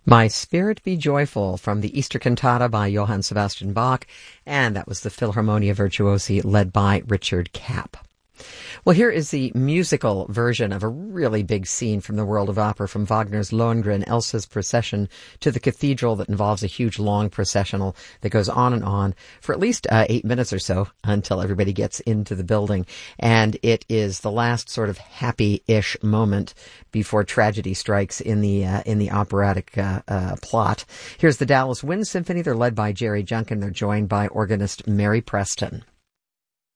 My Spirit Be Joyful from the Easter Cantata by Johann Sebastian Bach, and that was the Philharmonia Virtuosi led by Richard Kapp. Well, here is the musical version of a really big scene from the world of opera from Wagner's Lohengrin, Elsa's procession to the cathedral that involves a huge long processional that goes on and on for at least 8 minutes or so until everybody gets into the building. And it is the last sort of happy-ish moment before tragedy strikes in the operatic plot. Here's the Dallas Wind Symphony. They're led by Jerry Junkin. They're joined by organist Mary Preston.